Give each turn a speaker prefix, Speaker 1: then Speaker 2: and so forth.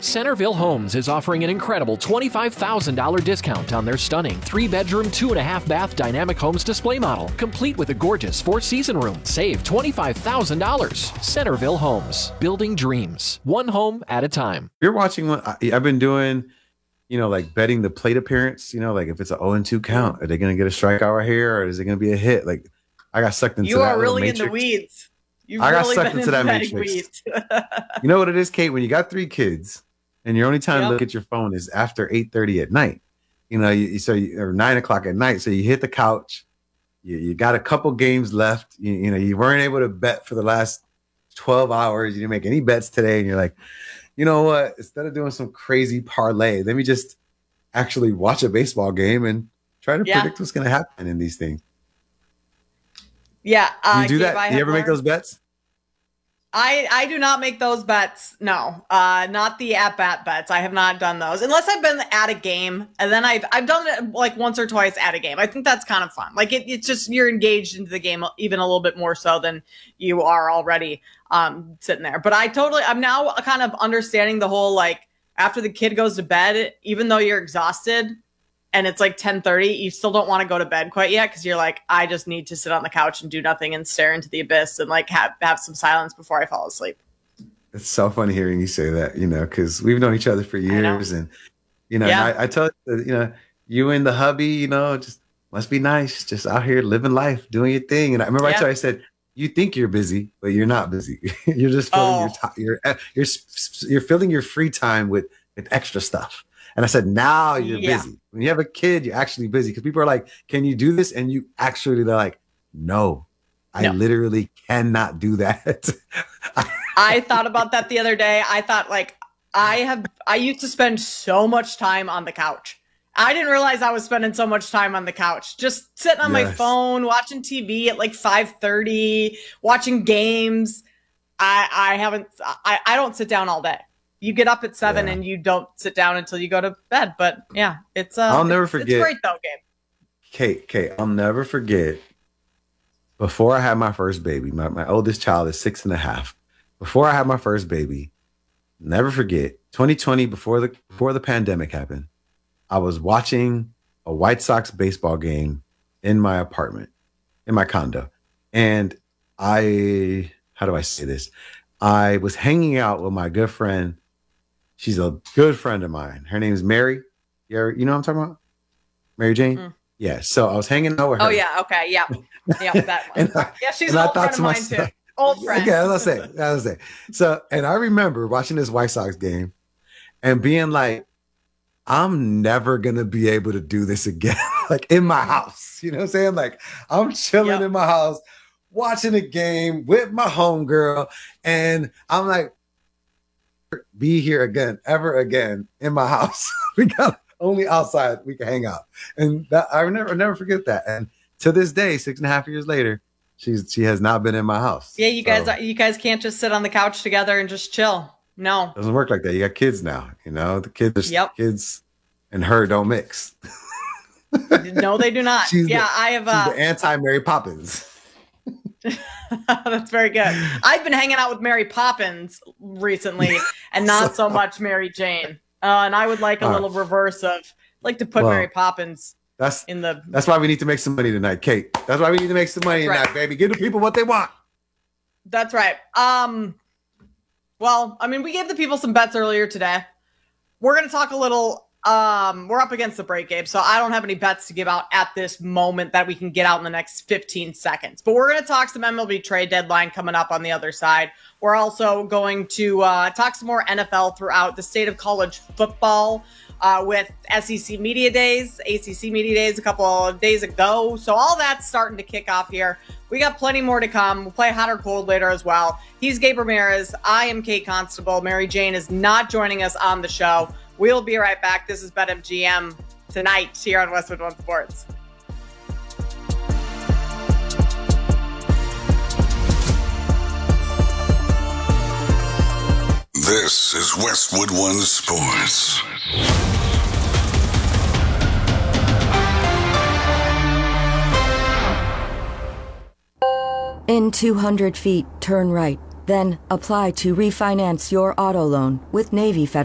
Speaker 1: Centerville Homes is offering an incredible $25,000 discount on their stunning 3-bedroom, 2.5-bath dynamic homes display model, complete with a gorgeous 4-season room. Save $25,000. Centerville Homes, building dreams, one home at a time.
Speaker 2: You're watching what I've been doing, like betting the plate appearance, like if it's an 0-2 count, are they going to get a strikeout right here or is it going to be a hit? Like I got sucked into that.
Speaker 3: You are really
Speaker 2: matrix.
Speaker 3: in the weeds.
Speaker 2: I got sucked into that matrix. You know what it is, Kate? When you got 3 kids and your only time to look at your phone is after 8:30 at night, or 9 o'clock at night. So you hit the couch, you got a couple games left. You weren't able to bet for the last 12 hours. You didn't make any bets today. And you're like, you know what? Instead of doing some crazy parlay, let me just actually watch a baseball game and try to predict what's going to happen in these things.
Speaker 3: Yeah.
Speaker 2: Do you do that? Do you ever make those bets?
Speaker 3: I do not make those bets. No, not the at-bat bets. I have not done those unless I've been at a game, and then I've done it like once or twice at a game. I think that's kind of fun. Like it's just you're engaged into the game even a little bit more so than you are already sitting there. But I'm now kind of understanding the whole like after the kid goes to bed, even though you're exhausted and it's like 10:30, you still don't want to go to bed quite yet because you're like, I just need to sit on the couch and do nothing and stare into the abyss and like have some silence before I fall asleep.
Speaker 2: It's so funny hearing you say that, because we've known each other for years, and and I tell you, you and the hubby, just must be nice, just out here living life, doing your thing. And I remember I said, you think you're busy, but you're not busy. You're just filling you're filling your free time with extra stuff. And I said, now you're busy. When you have a kid, you're actually busy because people are like, can you do this? And they're like, no, I literally cannot do that.
Speaker 3: I thought about that the other day. I thought like, I used to spend so much time on the couch. I didn't realize I was spending so much time on the couch, just sitting on my phone, watching TV at like 5:30, watching games. I don't sit down all day. You get up at 7 and you don't sit down until you go to bed. But it's
Speaker 2: I'll never forget.
Speaker 3: It's great though, Gabe.
Speaker 2: Kate, I'll never forget. Before I had my first baby, my oldest child is 6.5. Before I had my first baby, never forget 2020 before the pandemic happened. I was watching a White Sox baseball game in my apartment, in my condo, and how do I say this? I was hanging out with my good friend. She's a good friend of mine. Her name is Mary. You know what I'm talking about? Mary Jane? Mm. Yeah. So I was hanging out with her.
Speaker 3: Oh, yeah. Okay. Yeah. Yeah, that one. She's an old friend of mine, too. Old friend.
Speaker 2: Yeah, that's what I was saying. So, and I remember watching this White Sox game and being like, I'm never going to be able to do this again, like in my house. You know what I'm saying? Like, I'm chilling in my house, watching a game with my homegirl, and I'm like, be here again, ever again in my house. We got only outside we can hang out, and that I never forget that. And to this day, 6.5 years later, she has not been in my house.
Speaker 3: Yeah, you guys can't just sit on the couch together and just chill. No,
Speaker 2: doesn't work like that. You got kids now. The kids and her don't mix.
Speaker 3: No, they do not.
Speaker 2: She's the anti-Mary Poppins.
Speaker 3: That's very good. I've been hanging out with Mary Poppins recently and not so much Mary Jane. And I would like a little reverse of like to put Mary Poppins
Speaker 2: That's why we need to make some money tonight, Kate. That's why we need to make some money tonight, baby. Give the people what they want.
Speaker 3: That's right. Well, I mean, we gave the people some bets earlier today. We're going to talk a little. We're up against the break, Gabe, so I don't have any bets to give out at this moment that we can get out in the next 15 seconds. But we're going to talk some MLB trade deadline coming up on the other side. We're also going to talk some more NFL throughout the state of college football with SEC Media Days, ACC Media Days a couple of days ago. So all that's starting to kick off here. We got plenty more to come. We'll play hot or cold later as well. He's Gabe Ramirez. I am Kate Constable. Mary Jane is not joining us on the show. We'll be right back. This is BetMGM tonight here on Westwood One Sports.
Speaker 4: This is Westwood One Sports.
Speaker 5: In 200 feet, turn right. Then apply to refinance your auto loan with Navy Federal.